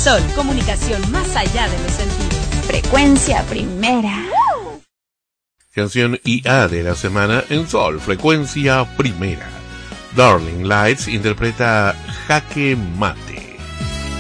Sol, comunicación más allá de los sentidos. Frecuencia Primera. Canción IA de la semana en Sol, Frecuencia Primera. Darling Lights interpreta Jaque Mate.